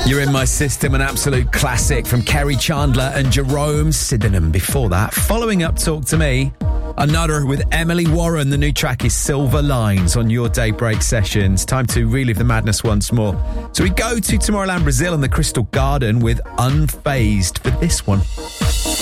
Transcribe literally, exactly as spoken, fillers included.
You're in My System, an absolute classic from Kerry Chandler and Jerome Sydenham. Before that, following up Talk to Me, another with Emily Warren. The new track is Silver Lines on your Daybreak Sessions. Time to relive the madness once more. So we go to Tomorrowland Brazil and the Crystal Garden with Unfazed for this one.